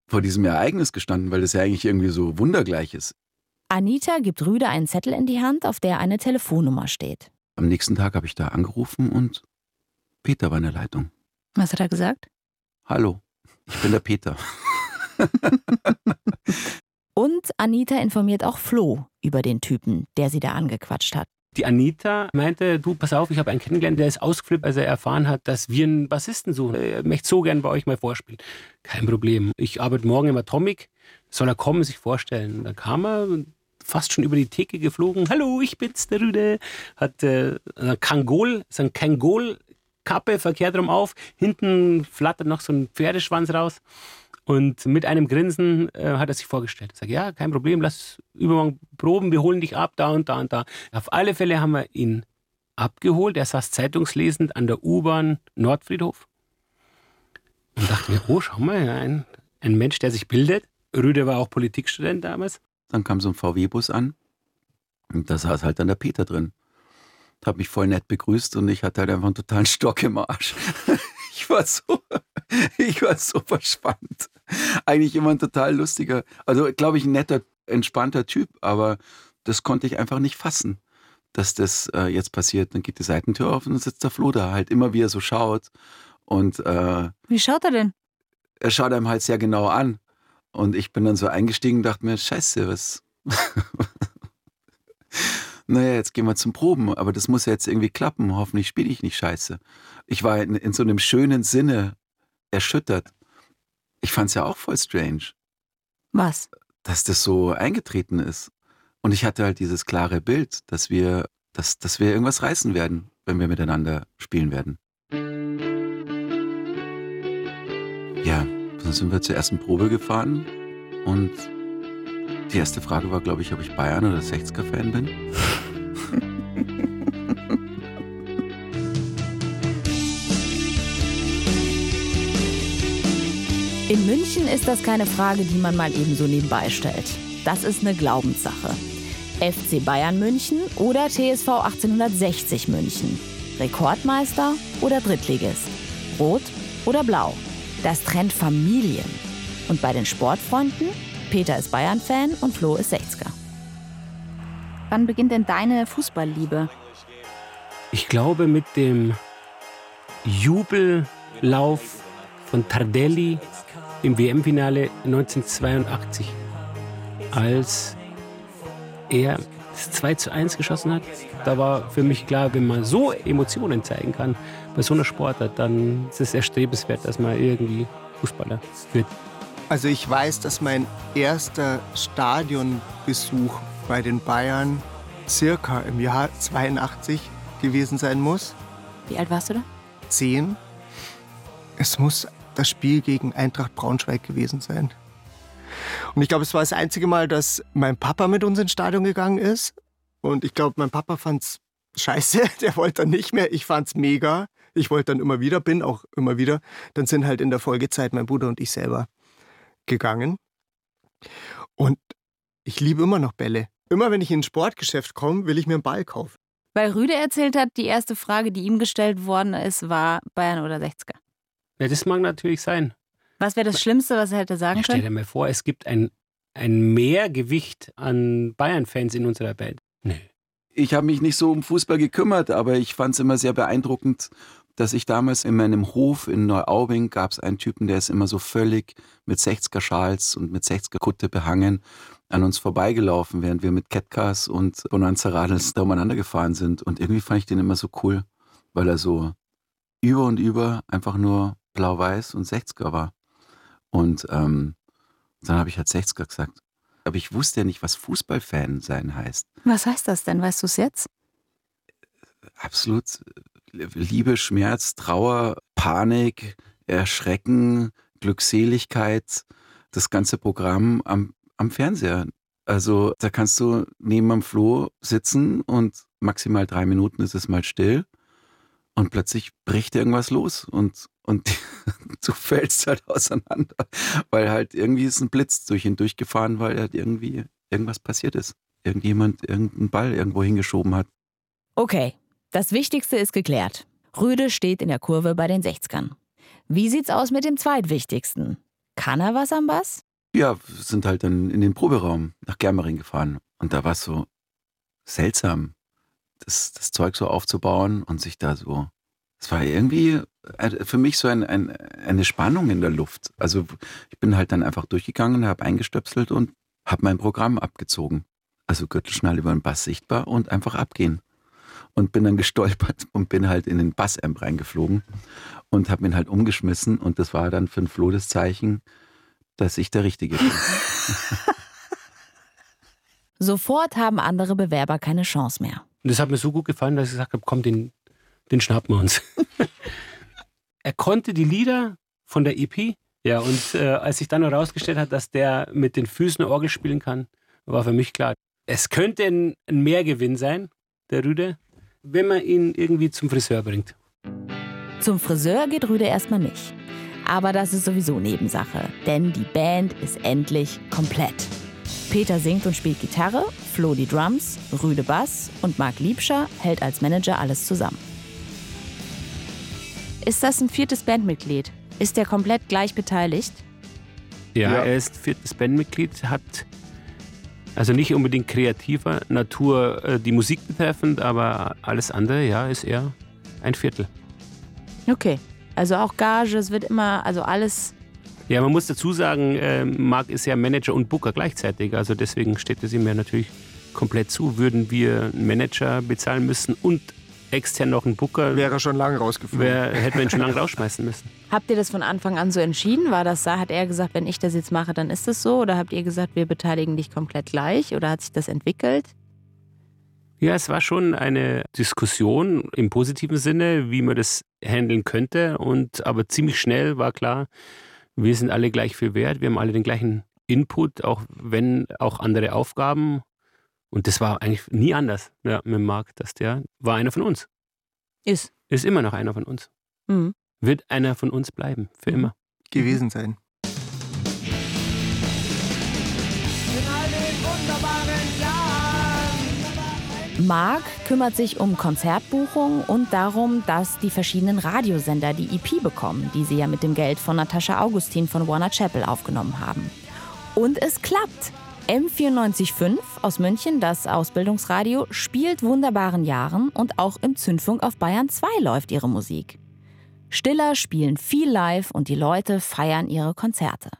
vor diesem Ereignis gestanden, weil das ja eigentlich irgendwie so wundergleich ist. Anita gibt Rüde einen Zettel in die Hand, auf der eine Telefonnummer steht. Am nächsten Tag habe ich da angerufen und Peter war in der Leitung. Was hat er gesagt? Hallo, ich bin der Peter. Und Anita informiert auch Flo über den Typen, der sie da angequatscht hat. Die Anita meinte, du, pass auf, ich habe einen kennengelernt, der ist ausgeflippt, als er erfahren hat, dass wir einen Bassisten suchen. Er möchte so gern bei euch mal vorspielen. Kein Problem. Ich arbeite morgen im Atomic. Soll er kommen, sich vorstellen? Dann kam er fast schon über die Theke geflogen. Hallo, ich bin's, der Rüde. Hat eine Kangol-Kappe verkehrt rum auf. Hinten flattert noch so ein Pferdeschwanz raus. Und mit einem Grinsen hat er sich vorgestellt. Ich sage, ja, kein Problem, lass übermorgen proben, wir holen dich ab, da und da und da. Auf alle Fälle haben wir ihn abgeholt. Er saß zeitungslesend an der U-Bahn Nordfriedhof. Und dachte mir, oh, schau mal, ein Mensch, der sich bildet. Rüde war auch Politikstudent damals. Dann kam so ein VW-Bus an und da saß halt dann der Peter drin. Hat mich voll nett begrüßt und ich hatte halt einfach einen totalen Stock im Arsch. Ich war so verspannt. Eigentlich immer ein total lustiger, also glaube ich ein netter, entspannter Typ, aber das konnte ich einfach nicht fassen, dass das jetzt passiert. Dann geht die Seitentür auf und dann sitzt der Flo da halt immer, wie er so schaut. Und wie schaut er denn? Er schaut einem halt sehr genau an. Und ich bin dann so eingestiegen und dachte mir, scheiße, was... Naja, jetzt gehen wir zum Proben, aber das muss ja jetzt irgendwie klappen. Hoffentlich spiele ich nicht scheiße. Ich war in so einem schönen Sinne erschüttert. Ich fand es ja auch voll strange. Was? Dass das so eingetreten ist. Und ich hatte halt dieses klare Bild, dass wir irgendwas reißen werden, wenn wir miteinander spielen werden. Ja, dann sind wir zur ersten Probe gefahren und die erste Frage war, glaube ich, ob ich Bayern- oder 60er-Fan bin. In München ist das keine Frage, die man mal eben so nebenbei stellt. Das ist eine Glaubenssache. FC Bayern München oder TSV 1860 München? Rekordmeister oder Drittligist? Rot oder blau? Das trennt Familien. Und bei den Sportfreunden? Peter ist Bayern-Fan und Flo ist 60er. Wann beginnt denn deine Fußballliebe? Ich glaube mit dem Jubellauf von Tardelli im WM-Finale 1982, als er das 2:1 geschossen hat. Da war für mich klar, wenn man so Emotionen zeigen kann bei so einer Sportart, dann ist es erstrebenswert, dass man irgendwie Fußballer wird. Also ich weiß, dass mein erster Stadionbesuch bei den Bayern circa im Jahr 82 gewesen sein muss. Wie alt warst du da? 10. Es muss das Spiel gegen Eintracht Braunschweig gewesen sein. Und ich glaube, es war das einzige Mal, dass mein Papa mit uns ins Stadion gegangen ist. Und ich glaube, mein Papa fand's scheiße. Der wollte dann nicht mehr. Ich fand's mega. Ich wollte dann immer wieder, bin auch immer wieder. Dann sind halt in der Folgezeit mein Bruder und ich selber gegangen. Und ich liebe immer noch Bälle. Immer wenn ich in ein Sportgeschäft komme, will ich mir einen Ball kaufen. Weil Rüde erzählt hat, die erste Frage, die ihm gestellt worden ist, war Bayern oder 60er. Ja, das mag natürlich sein. Was wäre das Schlimmste, was er hätte sagen Stell können? dir mal vor, es gibt ein Mehrgewicht an Bayern-Fans in unserer Band. Nee. Ich habe mich nicht so um Fußball gekümmert, aber ich fand es immer sehr beeindruckend, dass ich damals in meinem Hof in Neuaubing gab es einen Typen, der ist immer so völlig mit 60er-Schals und mit 60er-Kutte behangen an uns vorbeigelaufen, während wir mit Catcars und Bonanza Radls da umeinander gefahren sind. Und irgendwie fand ich den immer so cool, weil er so über und über einfach nur blau-weiß und 60er war. Und dann habe ich halt 60er gesagt. Aber ich wusste ja nicht, was Fußballfan sein heißt. Was heißt das denn? Weißt du es jetzt? Absolut Liebe, Schmerz, Trauer, Panik, Erschrecken, Glückseligkeit, das ganze Programm am Fernseher. Also da kannst du neben am Floh sitzen und maximal 3 Minuten ist es mal still und plötzlich bricht irgendwas los und du fällst halt auseinander, weil halt irgendwie ist ein Blitz durch ihn durchgefahren, weil halt irgendwie irgendwas passiert ist. Irgendjemand irgendeinen Ball irgendwo hingeschoben hat. Okay, das Wichtigste ist geklärt. Rüde steht in der Kurve bei den 60ern. Wie sieht's aus mit dem Zweitwichtigsten? Kann er was am Bass? Ja, wir sind halt dann in den Proberaum nach Germering gefahren. Und da war es so seltsam, das Zeug so aufzubauen und sich da so. Es war irgendwie für mich so eine Spannung in der Luft. Also ich bin halt dann einfach durchgegangen, habe eingestöpselt und habe mein Programm abgezogen. Also Gürtelschnall über den Bass sichtbar und einfach abgehen. Und bin dann gestolpert und bin halt in den Bassamp reingeflogen und habe ihn halt umgeschmissen. Und das war dann für den Flo das Zeichen, dass ich der Richtige bin. Sofort haben andere Bewerber keine Chance mehr. Und das hat mir so gut gefallen, dass ich gesagt habe, komm, den schnappen wir uns. Er konnte die Lieder von der EP. Ja, und als sich dann noch herausgestellt hat, dass der mit den Füßen Orgel spielen kann, war für mich klar, es könnte ein Mehrgewinn sein, der Rüde, wenn man ihn irgendwie zum Friseur bringt. Zum Friseur geht Rüde erstmal nicht. Aber das ist sowieso Nebensache, denn die Band ist endlich komplett. Peter singt und spielt Gitarre, Flo die Drums, Rüde Bass und Marc Liebscher hält als Manager alles zusammen. Ist das ein 4. Bandmitglied? Ist der komplett gleich beteiligt? Ja, er ist 4. Bandmitglied, hat also nicht unbedingt kreativer Natur die Musik betreffend, aber alles andere, ja, ist er ein Viertel. Okay, also auch Gage, es wird immer, also alles. Ja, man muss dazu sagen, Marc ist ja Manager und Booker gleichzeitig, also deswegen steht es ihm ja natürlich komplett zu. Würden wir einen Manager bezahlen müssen und extern noch einen Booker, Wäre er schon lange rausgeflogen. hätten wir ihn schon lange rausschmeißen müssen. Habt ihr das von Anfang an so entschieden? Hat er gesagt, wenn ich das jetzt mache, dann ist das so? Oder habt ihr gesagt, wir beteiligen dich komplett gleich? Oder hat sich das entwickelt? Ja, es war schon eine Diskussion im positiven Sinne, wie man das handeln könnte. Aber ziemlich schnell war klar, wir sind alle gleich viel wert. Wir haben alle den gleichen Input, auch wenn auch andere Aufgaben. Und das war eigentlich nie anders, ja, mit Marc, dass der war einer von uns. Ist immer noch einer von uns. Mhm. Wird einer von uns bleiben, für immer. Gewesen sein. Marc kümmert sich um Konzertbuchung und darum, dass die verschiedenen Radiosender die EP bekommen, die sie ja mit dem Geld von Natascha Augustin von Warner Chappell aufgenommen haben. Und es klappt. M94.5 aus München, das Ausbildungsradio, spielt Wunderbaren Jahren und auch im Zündfunk auf Bayern 2 läuft ihre Musik. Stiller spielen viel live und die Leute feiern ihre Konzerte.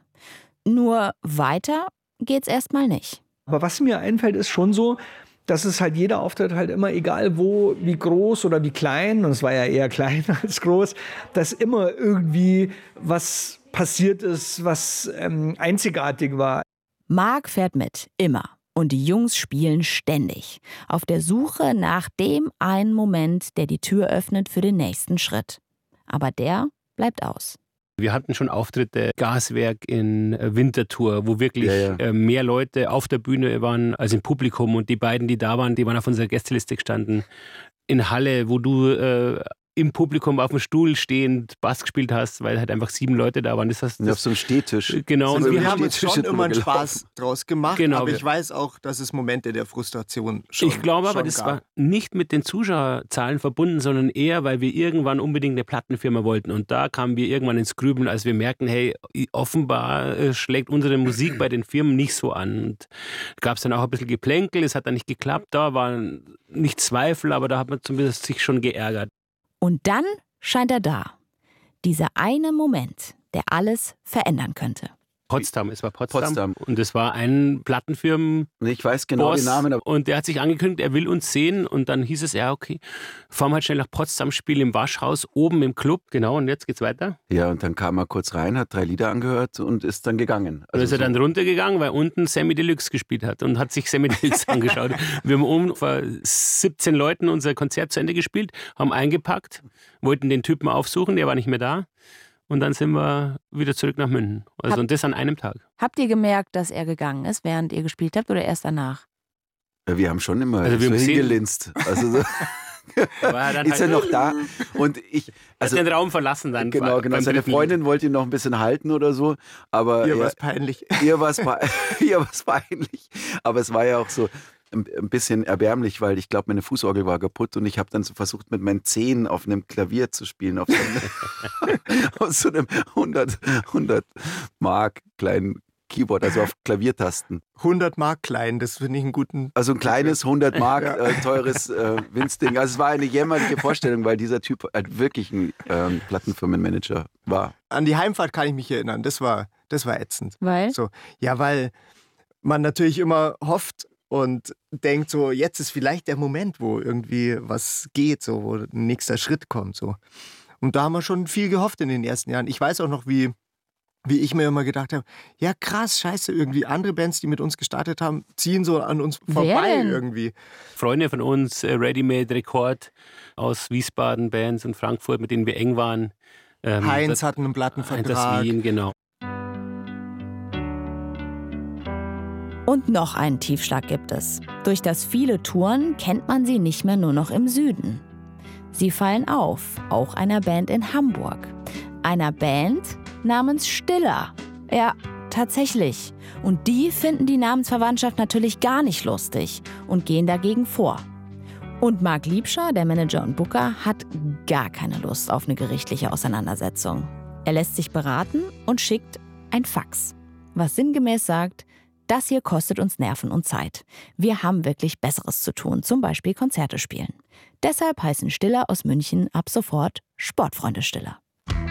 Nur weiter geht's erstmal nicht. Aber was mir einfällt, ist schon so, dass es halt jeder Auftritt halt immer, egal wo, wie groß oder wie klein, und es war ja eher klein als groß, dass immer irgendwie was passiert ist, was einzigartig war. Marc fährt mit, immer. Und die Jungs spielen ständig. Auf der Suche nach dem einen Moment, der die Tür öffnet für den nächsten Schritt. Aber der bleibt aus. Wir hatten schon Auftritte, Gaswerk in Winterthur, wo wirklich mehr Leute auf der Bühne waren als im Publikum. Und die beiden, die da waren, die waren auf unserer Gästeliste gestanden. In Halle, wo du im Publikum auf dem Stuhl stehend Bass gespielt hast, weil halt einfach 7 Leute da waren. Das auf so einem Stehtisch. Genau. Also und wir haben uns schon immer einen Spaß draus gemacht, genau, aber ich weiß auch, dass es Momente der Frustration schon Ich glaube aber, schon das gab. war nicht mit den Zuschauerzahlen verbunden, sondern eher, weil wir irgendwann unbedingt eine Plattenfirma wollten. Und da kamen wir irgendwann ins Grübeln, als wir merkten, hey, offenbar schlägt unsere Musik bei den Firmen nicht so an. Und gab es dann auch ein bisschen Geplänkel, es hat dann nicht geklappt. Da waren nicht Zweifel, aber da hat man zumindest sich schon geärgert. Und dann scheint er da. Dieser eine Moment, der alles verändern könnte. Potsdam, es war Potsdam. Und es war ein Plattenfirmen. Ich weiß genau den Namen. Und der hat sich angekündigt, er will uns sehen. Und dann hieß es, ja, okay, fahren wir halt schnell nach Potsdam, spielen im Waschhaus, oben im Club. Genau, und jetzt geht's weiter. Ja, und dann kam er kurz rein, hat 3 Lieder angehört und ist dann gegangen. Also ist er dann runtergegangen, weil unten Sammy Deluxe gespielt hat und hat sich Sammy Deluxe angeschaut. Wir haben oben vor 17 Leuten unser Konzert zu Ende gespielt, haben eingepackt, wollten den Typen aufsuchen, der war nicht mehr da. Und dann sind wir wieder zurück nach München. Also und das an einem Tag. Habt ihr gemerkt, dass er gegangen ist, während ihr gespielt habt oder erst danach? Wir haben schon immer Also wir so haben hingelinst. Also so war dann ist er halt, noch da? Und ich, also den Raum verlassen dann. Genau. beim Seine dritten Freundin wollte ihn noch ein bisschen halten oder so. Aber Ihr war es peinlich. ihr war es peinlich. Aber es war ja auch so, ein bisschen erbärmlich, weil ich glaube, meine Fußorgel war kaputt und ich habe dann so versucht, mit meinen Zehen auf einem Klavier zu spielen, auf so einem 100 Mark kleinen Keyboard, also auf Klaviertasten. 100 Mark klein, das finde ich einen guten... Also ein kleines 100 Mark teures Winzding. Also es war eine jämmerliche Vorstellung, weil dieser Typ halt wirklich ein Plattenfirmenmanager war. An die Heimfahrt kann ich mich erinnern, das war ätzend. Weil? So, ja, weil man natürlich immer hofft und denkt so, jetzt ist vielleicht der Moment, wo irgendwie was geht, so, wo ein nächster Schritt kommt. So. Und da haben wir schon viel gehofft in den ersten Jahren. Ich weiß auch noch, wie ich mir immer gedacht habe, ja krass, scheiße, irgendwie andere Bands, die mit uns gestartet haben, ziehen so an uns vorbei irgendwie. Freunde von uns, Ready-Made Record aus Wiesbaden, Bands in Frankfurt, mit denen wir eng waren. Heinz hatten einen Plattenvertrag. Heinz Wien, genau. Und noch einen Tiefschlag gibt es. Durch das viele Touren kennt man sie nicht mehr nur noch im Süden. Sie fallen auf, auch einer Band in Hamburg. Einer Band namens Stiller. Ja, tatsächlich. Und die finden die Namensverwandtschaft natürlich gar nicht lustig und gehen dagegen vor. Und Marc Liebscher, der Manager und Booker, hat gar keine Lust auf eine gerichtliche Auseinandersetzung. Er lässt sich beraten und schickt ein Fax, was sinngemäß sagt, das hier kostet uns Nerven und Zeit. Wir haben wirklich Besseres zu tun, zum Beispiel Konzerte spielen. Deshalb heißen Stiller aus München ab sofort Sportfreunde Stiller.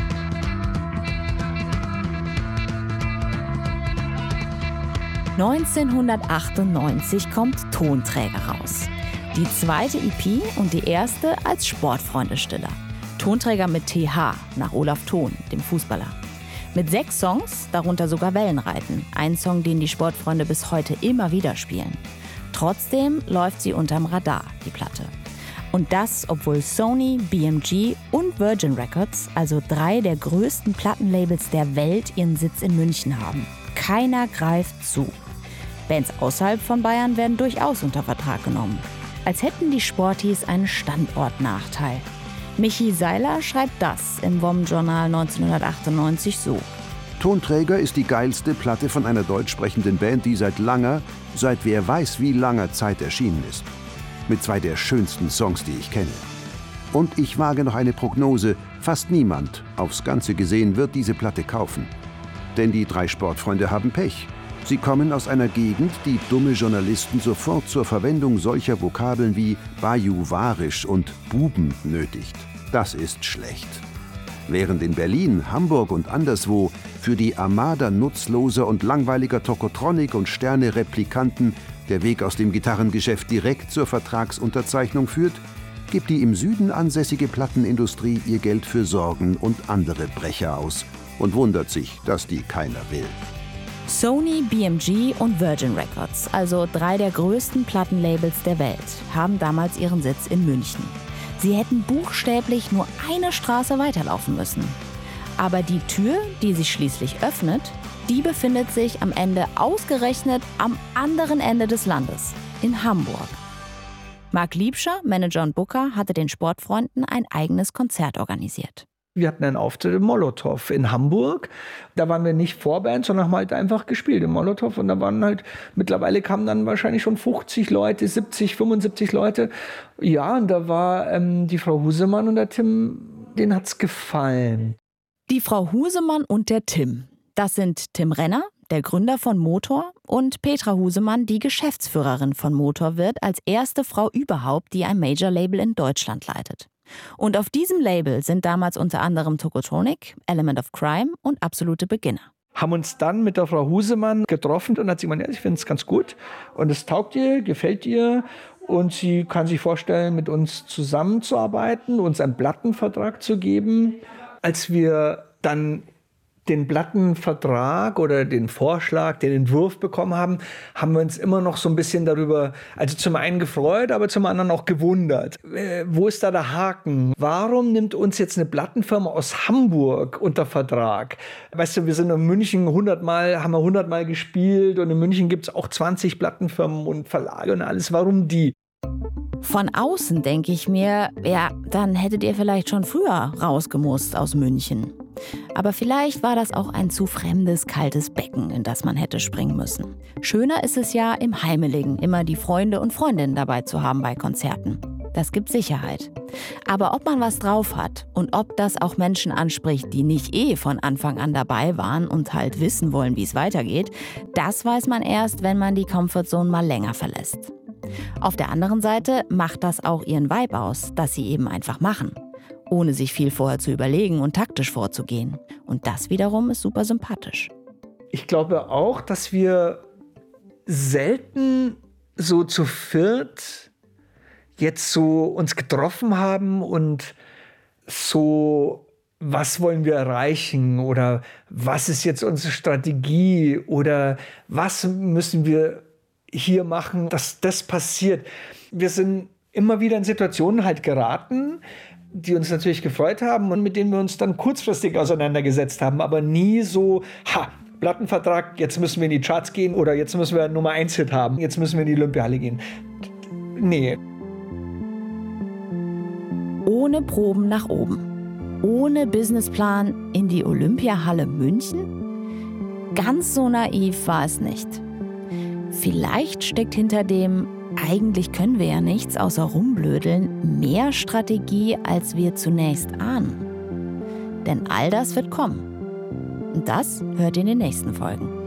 (1998) kommt Tonträger raus. Die zweite EP und die erste als Sportfreunde Stiller. Tonträger mit TH, nach Olaf Thon, dem Fußballer. Mit 6 Songs, darunter sogar Wellenreiten. Ein Song, den die Sportfreunde bis heute immer wieder spielen. Trotzdem läuft sie unterm Radar, die Platte. Und das, obwohl Sony, BMG und Virgin Records, also 3 der größten Plattenlabels der Welt, ihren Sitz in München haben. Keiner greift zu. Bands außerhalb von Bayern werden durchaus unter Vertrag genommen. Als hätten die Sporties einen Standortnachteil. Michi Seiler schreibt das im WOM-Journal 1998 so. Tonträger ist die geilste Platte von einer deutsch sprechenden Band, die seit wer weiß wie langer Zeit erschienen ist. Mit 2 der schönsten Songs, die ich kenne. Und ich wage noch eine Prognose, fast niemand, aufs Ganze gesehen, wird diese Platte kaufen. Denn die 3 Sportfreunde haben Pech. Sie kommen aus einer Gegend, die dumme Journalisten sofort zur Verwendung solcher Vokabeln wie bajuwarisch und Buben nötigt. Das ist schlecht. Während in Berlin, Hamburg und anderswo für die Armada nutzloser und langweiliger Tokotronic und Sterne-Replikanten der Weg aus dem Gitarrengeschäft direkt zur Vertragsunterzeichnung führt, gibt die im Süden ansässige Plattenindustrie ihr Geld für Sorgen und andere Brecher aus und wundert sich, dass die keiner will. Sony, BMG und Virgin Records, also 3 der größten Plattenlabels der Welt, haben damals ihren Sitz in München. Sie hätten buchstäblich nur eine Straße weiterlaufen müssen. Aber die Tür, die sich schließlich öffnet, die befindet sich am Ende ausgerechnet am anderen Ende des Landes, in Hamburg. Marc Liebscher, Manager und Booker, hatte den Sportfreunden ein eigenes Konzert organisiert. Wir hatten einen Auftritt im Molotow in Hamburg. Da waren wir nicht Vorband, sondern haben halt einfach gespielt im Molotow. Und da waren halt, mittlerweile kamen dann wahrscheinlich schon 50 Leute, 70, 75 Leute. Ja, und da war die Frau Husemann und der Tim, denen hat's gefallen. Die Frau Husemann und der Tim. Das sind Tim Renner, der Gründer von Motor, und Petra Husemann, die Geschäftsführerin von Motor wird, als erste Frau überhaupt, die ein Major-Label in Deutschland leitet. Und auf diesem Label sind damals unter anderem Tokotronic, Element of Crime und Absolute Beginner. Haben uns dann mit der Frau Husemann getroffen und hat sie gemeint, ja, ich finde es ganz gut und es taugt ihr, gefällt ihr und sie kann sich vorstellen, mit uns zusammenzuarbeiten, uns einen Plattenvertrag zu geben. Als wir dann den Plattenvertrag oder den Vorschlag, den Entwurf bekommen haben, haben wir uns immer noch so ein bisschen darüber, also zum einen gefreut, aber zum anderen auch gewundert. Wo ist da der Haken? Warum nimmt uns jetzt eine Plattenfirma aus Hamburg unter Vertrag? Weißt du, wir sind in München haben wir 100 Mal gespielt und in München gibt es auch 20 Plattenfirmen und Verlage und alles. Warum die? Von außen denke ich mir, ja, dann hättet ihr vielleicht schon früher rausgemusst aus München. Aber vielleicht war das auch ein zu fremdes, kaltes Becken, in das man hätte springen müssen. Schöner ist es ja, im Heimeligen immer die Freunde und Freundinnen dabei zu haben bei Konzerten. Das gibt Sicherheit. Aber ob man was drauf hat und ob das auch Menschen anspricht, die nicht von Anfang an dabei waren und halt wissen wollen, wie es weitergeht, das weiß man erst, wenn man die Comfortzone mal länger verlässt. Auf der anderen Seite macht das auch ihren Vibe aus, dass sie eben einfach machen, ohne sich viel vorher zu überlegen und taktisch vorzugehen. Und das wiederum ist super sympathisch. Ich glaube auch, dass wir selten so zu viert jetzt so uns getroffen haben und so, was wollen wir erreichen oder was ist jetzt unsere Strategie oder was müssen wir hier machen, dass das passiert. Wir sind immer wieder in Situationen halt geraten, die uns natürlich gefreut haben und mit denen wir uns dann kurzfristig auseinandergesetzt haben, aber nie so, Plattenvertrag, jetzt müssen wir in die Charts gehen oder jetzt müssen wir Nummer 1-Hit haben, jetzt müssen wir in die Olympiahalle gehen. Nee. Ohne Proben nach oben, ohne Businessplan in die Olympiahalle München? Ganz so naiv war es nicht. Vielleicht steckt hinter dem, eigentlich können wir ja nichts außer rumblödeln, mehr Strategie, als wir zunächst ahnen. Denn all das wird kommen. Und das hört ihr in den nächsten Folgen.